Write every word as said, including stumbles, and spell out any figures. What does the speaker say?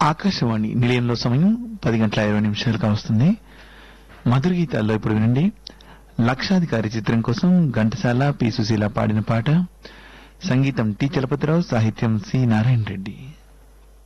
ఆకాశవాణి నిలయంలో సమయం పది గంటల ఇరవై నిమిషాలుగా వస్తుంది. మధుర గీతాల్లో ఇప్పుడు వినండి. లక్షాధికారి చిత్రం కోసం ఘంటసాల పి సుశీల పాడిన పాట. సంగీతం టి చలపతిరావు, సాహిత్యం సి నారాయణ రెడ్డి.